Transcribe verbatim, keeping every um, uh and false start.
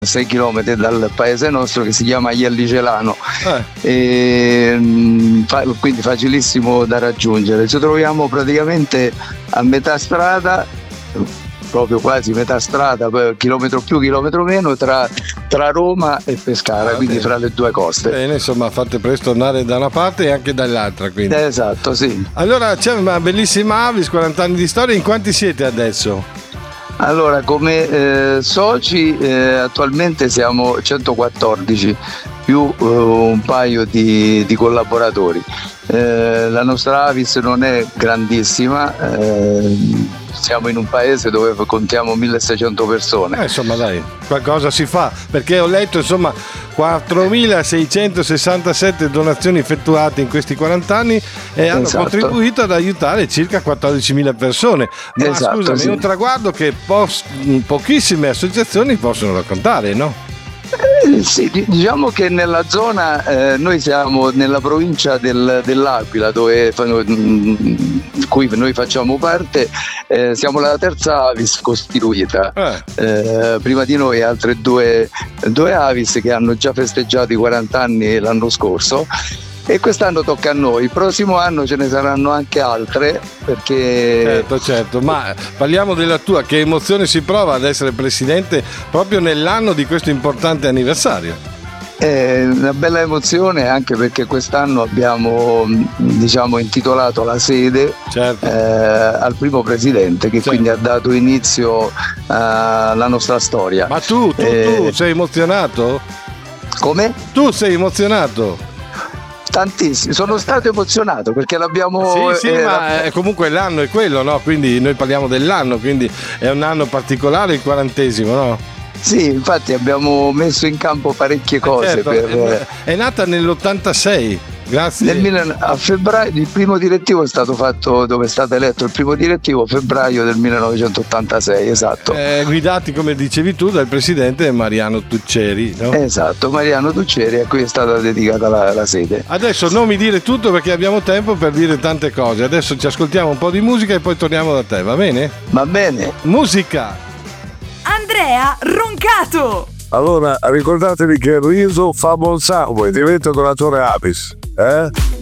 sei chilometri dal paese nostro, che si chiama Iellicelano, Eh. e, mh, fa- quindi facilissimo da raggiungere. Ci troviamo praticamente a metà strada, proprio quasi metà strada, poi chilometro più, chilometro meno, tra, tra Roma e Pescara, Ah, quindi bene. fra le due coste. Bene, insomma, fate presto andare da una parte e anche dall'altra, quindi. Esatto, sì. Allora, c'è una bellissima Avis, quaranta anni di storia. In quanti siete adesso? Allora, come eh, soci eh, attualmente siamo centoquattordici più eh, un paio di, di collaboratori. Eh, la nostra Avis non è grandissima, eh, siamo in un paese dove contiamo milleseicento persone. Eh, insomma, dai, qualcosa si fa, perché ho letto, insomma, quattromilaseicentosessantasette donazioni effettuate in questi quaranta anni e hanno Esatto. contribuito ad aiutare circa quattordicimila persone. Ma Esatto, scusami, sì. è un traguardo che pos- pochissime associazioni possono raccontare, no? Eh, sì, di- diciamo che nella zona, eh, noi siamo nella provincia del- dell'Aquila, dove fa- mh, cui noi facciamo parte, eh, siamo la terza Avis costituita. Eh. Eh, prima di noi altre due, due Avis che hanno già festeggiato i quaranta anni l'anno scorso. E quest'anno tocca a noi, il prossimo anno ce ne saranno anche altre, perché Certo, certo, ma parliamo della tua, che emozione si prova ad essere presidente proprio nell'anno di questo importante anniversario? è una bella emozione, anche perché quest'anno abbiamo mh, diciamo intitolato la sede Certo. eh, al primo presidente, che Certo. quindi ha dato inizio alla nostra storia. Ma tu, tu, Eh, tu sei emozionato? Come? Tu sei emozionato? Tantissimo, sono stato emozionato perché l'abbiamo Sì, sì, eh, ma eh, comunque l'anno è quello, no? Quindi noi parliamo dell'anno, quindi è un anno particolare il quarantesimo, no? sì, infatti abbiamo messo in campo parecchie cose Certo, per, è, è nata nell'ottantasei, grazie. nel mille- a febbraio il primo direttivo è stato fatto, dove è stato eletto il primo direttivo, febbraio del millenovecentottantasei, esatto. Eh, guidati, come dicevi tu, dal presidente Mariano Tucceri, no? Esatto, Mariano Tucceri, a cui è stata dedicata la, la sede. Adesso non mi dire tutto perché abbiamo tempo per dire tante cose. Adesso ci ascoltiamo un po' di musica e poi torniamo da te, va bene? Va bene? Musica! Andrea Roncato. Allora ricordatevi che il riso fa buon sangue, diventa donatore Avis, eh?